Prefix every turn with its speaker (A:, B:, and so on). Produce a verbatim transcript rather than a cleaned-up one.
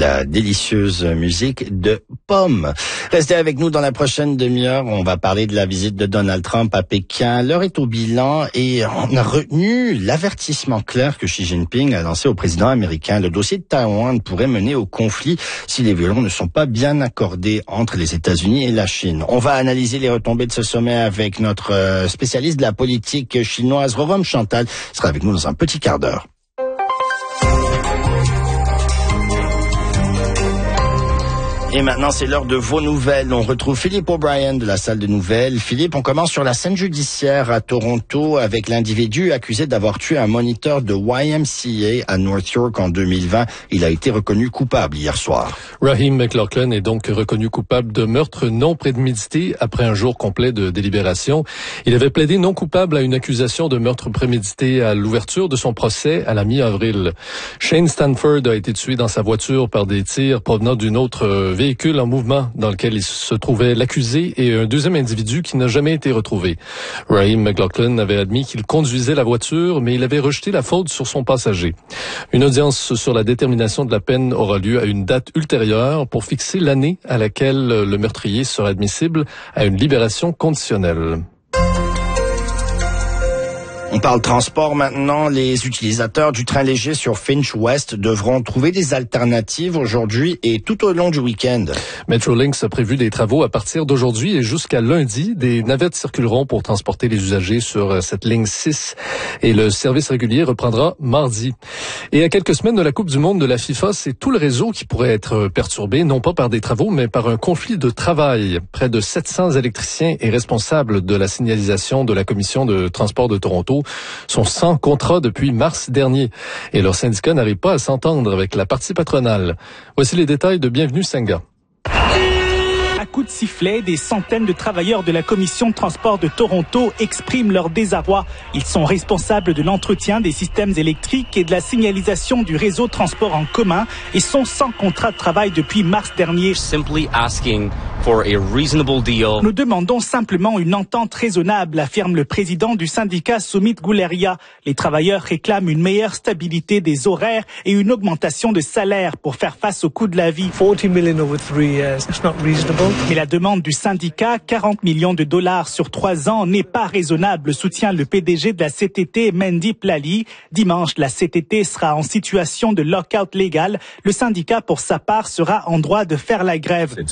A: la délicieuse musique de Pomme. Restez avec nous dans la prochaine demi-heure. On va parler de la visite de Donald Trump à Pékin. L'heure est au bilan et on a retenu l'avertissement clair que Xi Jinping a lancé au président américain. Le dossier de Taïwan pourrait mener au conflit si les violons ne sont pas bien accordés entre les États-Unis et la Chine. On va analyser les retombées de ce sommet avec notre spécialiste de la politique chinoise, Rorom Chantal, sera avec nous dans un petit quart d'heure. Et maintenant, c'est l'heure de vos nouvelles. On retrouve Philippe O'Brien de la salle de nouvelles. Philippe, on commence sur la scène judiciaire à Toronto avec l'individu accusé d'avoir tué un moniteur de Y M C A à North York en deux mille vingt. Il a été reconnu coupable hier soir.
B: Raheem McLaughlin est donc reconnu coupable de meurtre non prémédité après un jour complet de délibération. Il avait plaidé non coupable à une accusation de meurtre prémédité à l'ouverture de son procès à la mi-avril. Shane Stanford a été tué dans sa voiture par des tirs provenant d'une autre véhicule. véhicule en mouvement dans lequel il se trouvait l'accusé et un deuxième individu qui n'a jamais été retrouvé. Raheem McLaughlin avait admis qu'il conduisait la voiture, mais il avait rejeté la faute sur son passager. Une audience sur la détermination de la peine aura lieu à une date ultérieure pour fixer l'année à laquelle le meurtrier sera admissible à une libération conditionnelle.
A: On parle transport maintenant. Les utilisateurs du train léger sur Finch West devront trouver des alternatives aujourd'hui et tout au long du week-end.
B: Metrolinx a prévu des travaux à partir d'aujourd'hui et jusqu'à lundi. Des navettes circuleront pour transporter les usagers sur cette ligne six et le service régulier reprendra mardi. Et à quelques semaines de la Coupe du monde de la FIFA, c'est tout le réseau qui pourrait être perturbé, non pas par des travaux, mais par un conflit de travail. Près de sept cents électriciens et responsables de la signalisation de la Commission de transport de Toronto sont sans contrat depuis mars dernier et leur syndicat n'arrive pas à s'entendre avec la partie patronale. Voici les détails de Bienvenue Senga.
C: À coups de sifflet, des centaines de travailleurs de la Commission de transport de Toronto expriment leur désarroi. Ils sont responsables de l'entretien des systèmes électriques et de la signalisation du réseau de transport en commun et sont sans contrat de travail depuis mars dernier.
D: Simply asking for a reasonable deal.
C: Nous demandons simplement une entente raisonnable, affirme le président du syndicat Sumit Guleria. Les travailleurs réclament une meilleure stabilité des horaires et une augmentation de salaire pour faire face au coût de la vie.
E: forty million over three years. It's not reasonable.
C: Mais la demande du syndicat, quarante millions de dollars sur trois ans, n'est pas raisonnable, soutient le P D G de la C T T, Mandeep Lally. Dimanche, la C T T sera en situation de lock-out légal. Le syndicat, pour sa part, sera en droit de faire la grève.